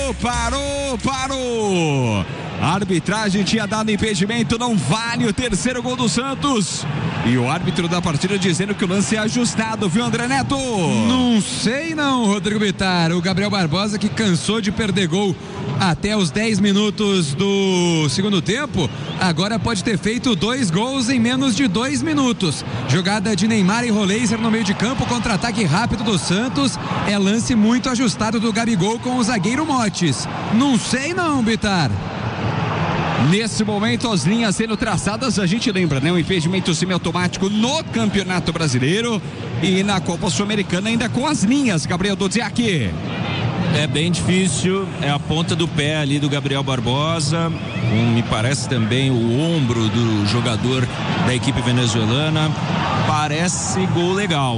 Parou. A arbitragem tinha dado impedimento, não vale o terceiro gol do Santos. E o árbitro da partida dizendo que o lance é ajustado, viu, André Neto? Não sei não, Rodrigo Bittar. O Gabriel Barbosa, que cansou de perder gol até os 10 minutos do segundo tempo, agora pode ter feito 2 gols em menos de 2 minutos. Jogada de Neymar e Roleiser no meio de campo, contra-ataque rápido do Santos. É lance muito ajustado do Gabigol com o zagueiro Motes. Não sei não, Bittar. Nesse momento, as linhas sendo traçadas, a gente lembra, né? Um impedimento semiautomático no Campeonato Brasileiro e na Copa Sul-Americana ainda com as linhas, Gabriel Dodziak. É bem difícil, é a ponta do pé ali do Gabriel Barbosa, me parece também o ombro do jogador da equipe venezuelana. Parece gol legal,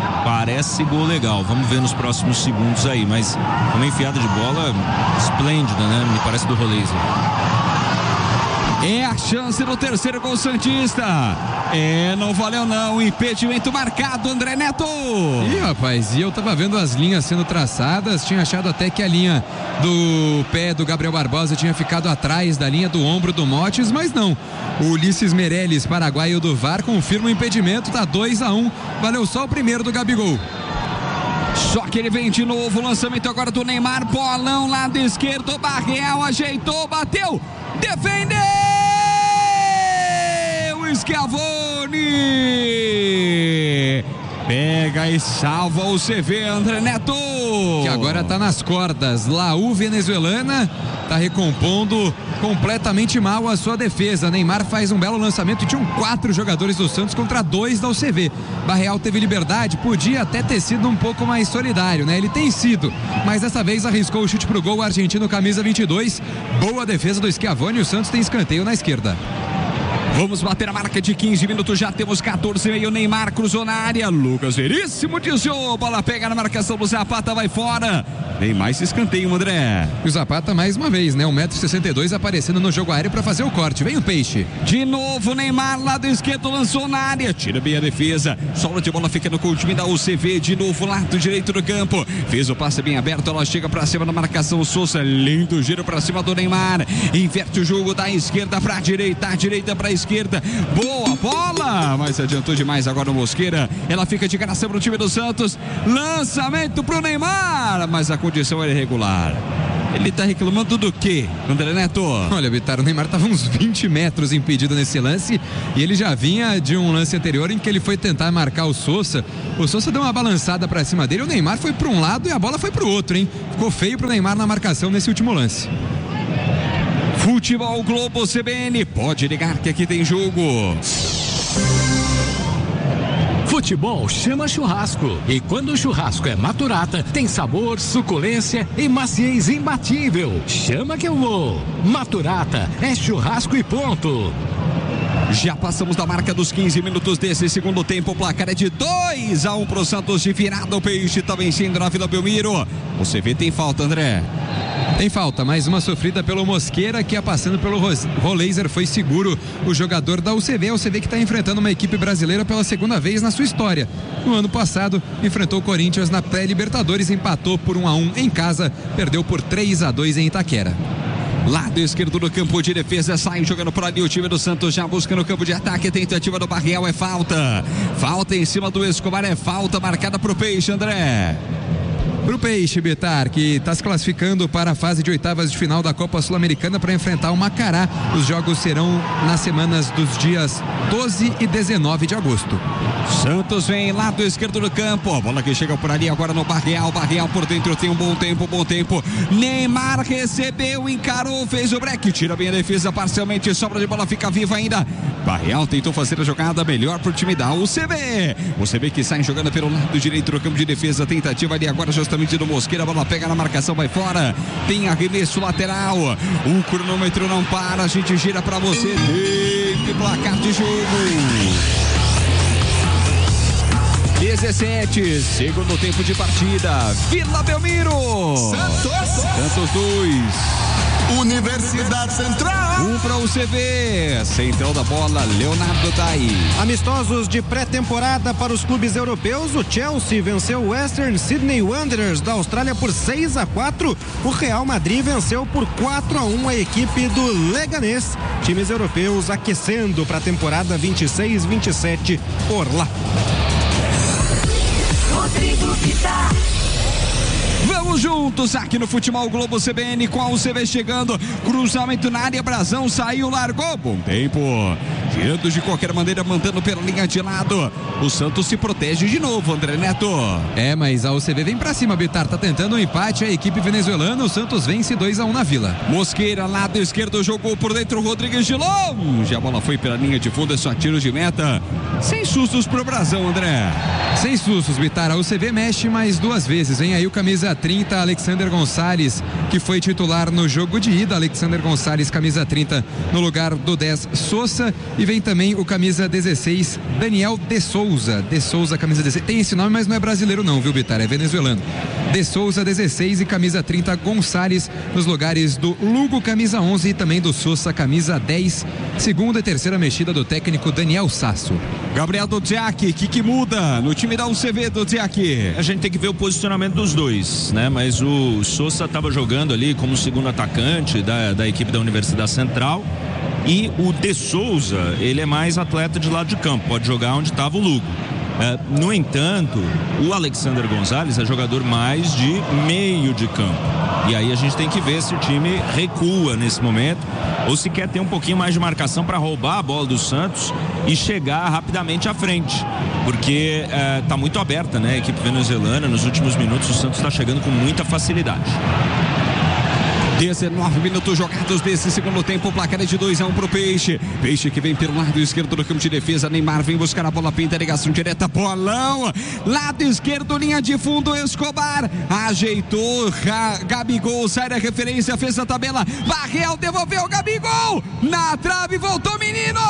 vamos ver nos próximos segundos aí, mas uma enfiada de bola esplêndida, né? Me parece do Roleiser. É a chance do terceiro gol santista. Não valeu não, impedimento marcado, André Neto. Ih, rapaz, e eu tava vendo as linhas sendo traçadas, tinha achado até que a linha do pé do Gabriel Barbosa tinha ficado atrás da linha do ombro do Motes, mas não. O Ulisses Meirelles, paraguaio do VAR, confirma o impedimento, tá 2-1, valeu só o primeiro do Gabigol. Só que ele vem de novo, lançamento agora do Neymar, bolão lado esquerdo, Barreal ajeitou, bateu, defendeu, Schiavone pega e salva o CV, André Neto, que agora tá nas cordas. Laú venezuelana tá recompondo completamente mal a sua defesa. Neymar faz um belo lançamento e tinham 4 jogadores do Santos contra 2 da UCV. Barreal teve liberdade, podia até ter sido um pouco mais solidário, né? Ele tem sido, mas dessa vez arriscou o chute pro gol, o argentino camisa 22. Boa defesa do Schiavone e o Santos tem escanteio na esquerda. Vamos bater a marca de 15 minutos, já temos 14,5. Neymar cruzou na área, Lucas Veríssimo desviou, bola pega na marcação do Zapata, vai fora. Tem mais escanteio, André. E o Zapata mais uma vez, né? 1,62 m aparecendo no jogo aéreo para fazer o corte. Vem o Peixe. De novo, Neymar, lado esquerdo, lançou na área, tira bem a defesa. Sola de bola fica no time da UCV, de novo, lado direito do campo. Fez o passe bem aberto, ela chega para cima da marcação. Souza, lindo giro para cima do Neymar. Inverte o jogo da esquerda para a direita para a esquerda. Boa bola, mas adiantou demais agora o Mosqueira. Ela fica de graça para o time do Santos. Lançamento para o Neymar, mas a condição era irregular. Ele tá reclamando do quê, André Neto? Olha, Bittar, o Neymar tava uns 20 metros impedido nesse lance e ele já vinha de um lance anterior em que ele foi tentar marcar o Souza. O Souza deu uma balançada pra cima dele, o Neymar foi pra um lado e a bola foi pro outro, hein? Ficou feio pro Neymar na marcação nesse último lance. Futebol Globo CBN, pode ligar que aqui tem jogo. Futebol chama churrasco. E quando o churrasco é Maturata, tem sabor, suculência e maciez imbatível. Chama que eu vou. Maturata é churrasco e ponto. Já passamos da marca dos 15 minutos desse segundo tempo. O placar é de 2-1 pro Santos de virada. O Peixe tá vencendo na Vila Belmiro. O CV tem falta, André. Tem falta, mais uma sofrida pelo Mosqueira, que passando pelo Roleiser foi seguro o jogador da UCV. A UCV que está enfrentando uma equipe brasileira pela segunda vez na sua história. No ano passado, enfrentou o Corinthians na pré-Libertadores, empatou por 1-1 em casa, perdeu por 3-2 em Itaquera. Lado esquerdo do campo de defesa, sai jogando por ali o time do Santos, já busca no campo de ataque, tentativa do Barreal, é falta. Falta em cima do Escobar, é falta marcada pro Peixe, André. Pro Peixe, Bittar, que está se classificando para a fase de oitavas de final da Copa Sul-Americana para enfrentar o Macará. Os jogos serão nas semanas dos dias 12 e 19 de agosto. Santos vem lado esquerdo do campo, a bola que chega por ali agora no Barreal, Barreal por dentro tem um bom tempo. Neymar recebeu, encarou, fez o break, tira bem a defesa parcialmente, sobra de bola, fica viva ainda. Barreal tentou fazer a jogada melhor pro time da UCV. UCV que sai jogando pelo lado direito do campo de defesa, tentativa ali agora justamente do Mosqueira, a bola pega na marcação, vai fora, tem arremesso lateral, o cronômetro não para, a gente gira pra você, tempo e placar de jogo. 17, segundo tempo de partida, Vila Belmiro. Santos 2. Universidade Central. Um para o CV. Central da bola, Leonardo tá aí. Amistosos de pré-temporada para os clubes europeus. O Chelsea venceu o Western Sydney Wanderers da Austrália por 6-4. O Real Madrid venceu por 4-1 a equipe do Leganés. Times europeus aquecendo para a temporada 26-27 por lá. Rodrigo Vitar. Vamos juntos aqui no Futebol Globo CBN com a UCB chegando, cruzamento na área, Brazão saiu, largou, bom tempo, girando de qualquer maneira, mandando pela linha de lado, o Santos se protege de novo, André Neto. Mas a UCB vem pra cima, Bitar, tá tentando um empate, a equipe venezuelana, o Santos vence 2-1 na Vila. Mosqueira, lado esquerdo, jogou por dentro, Rodrigues de longe, a bola foi pela linha de fundo, é só tiro de meta, sem sustos pro Brazão, André. Sem sustos, Bitar, a UCB mexe mais 2 vezes, vem aí o camisa 30, Alexander Gonçalves, que foi titular no jogo de ida. Alexander Gonçalves, camisa 30, no lugar do 10, Sousa, e vem também o camisa 16, Daniel de Souza. De Souza, camisa 16, tem esse nome, mas não é brasileiro não, viu, Bitar, é venezuelano. De Souza, 16, e camisa 30, Gonçalves, nos lugares do Lugo, camisa 11, e também do Sousa, camisa 10, segunda e terceira mexida do técnico Daniel Sasso. Gabriel Dodziak, que muda no time da UCB, Dodziak? A gente tem que ver o posicionamento dos dois, né? Mas o Sousa estava jogando ali como segundo atacante da equipe da Universidade Central, e o De Souza, ele é mais atleta de lado de campo, pode jogar onde estava o Lugo. No entanto, o Alexander Gonçalves é jogador mais de meio de campo, e aí a gente tem que ver se o time recua nesse momento ou se quer ter um pouquinho mais de marcação para roubar a bola do Santos e chegar rapidamente à frente, porque está muito aberta, né, a equipe venezuelana. Nos últimos minutos o Santos está chegando com muita facilidade. 19 minutos jogados desse segundo tempo, o placar é de 2-1 pro Peixe. Peixe que vem pelo lado esquerdo do campo de defesa, Neymar vem buscar a bola, pinta, ligação direta, bolão, lado esquerdo, linha de fundo, Escobar, ajeitou, Gabigol, sai da referência, fez a tabela, Barreal devolveu, Gabigol, na trave, voltou, menino!